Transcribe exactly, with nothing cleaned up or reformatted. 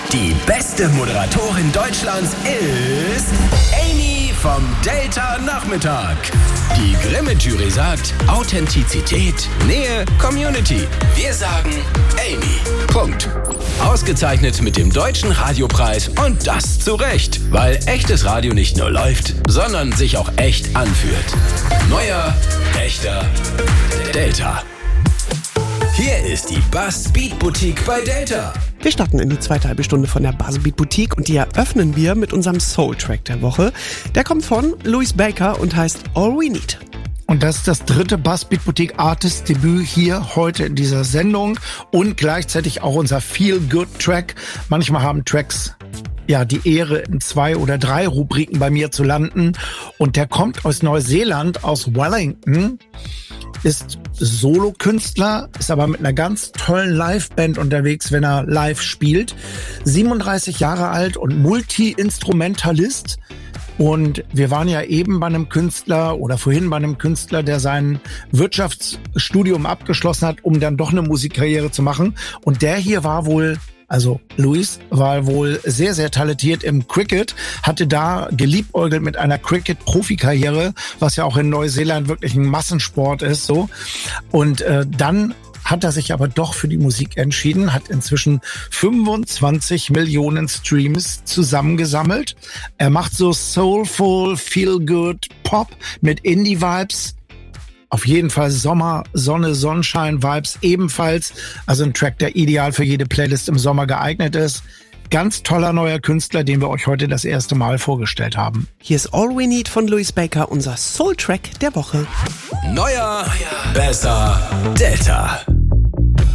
Die beste Moderatorin Deutschlands ist Amy vom Delta Nachmittag. Die Grimme-Jury sagt Authentizität, Nähe, Community. Wir sagen Amy. Punkt. Ausgezeichnet mit dem Deutschen Radiopreis und das zu Recht, weil echtes Radio nicht nur läuft, sondern sich auch echt anfühlt. Neuer, echter Delta. Hier ist die Buzz Beat Boutique bei Delta. Wir starten in die zweite halbe Stunde von der Buzz Beat Boutique und die eröffnen wir mit unserem Soul-Track der Woche. Der kommt von Louis Baker und heißt All We Need. Und das ist das dritte Buzz Beat Boutique Artist Debüt hier heute in dieser Sendung und gleichzeitig auch unser Feel-Good-Track. Manchmal haben Tracks ja die Ehre, in zwei oder drei Rubriken bei mir zu landen. Und der kommt aus Neuseeland, aus Wellington, ist Solokünstler, ist aber mit einer ganz tollen Liveband unterwegs, wenn er live spielt. siebenunddreißig Jahre alt und Multi-Instrumentalist. Und wir waren ja eben bei einem Künstler oder vorhin bei einem Künstler, der sein Wirtschaftsstudium abgeschlossen hat, um dann doch eine Musikkarriere zu machen. Und der hier war wohl, also Louis, war wohl sehr, sehr talentiert im Cricket, hatte da geliebäugelt mit einer Cricket-Profikarriere, was ja auch in Neuseeland wirklich ein Massensport ist, so. Und äh, dann hat er sich aber doch für die Musik entschieden, hat inzwischen fünfundzwanzig Millionen Streams zusammengesammelt. Er macht so soulful, feel-good Pop mit Indie-Vibes. Auf jeden Fall Sommer, Sonne, Sonnenschein-Vibes ebenfalls. Also ein Track, der ideal für jede Playlist im Sommer geeignet ist. Ganz toller neuer Künstler, den wir euch heute das erste Mal vorgestellt haben. Hier ist All We Need von Louis Baker, unser Soul-Track der Woche. Neuer, besser, Delta.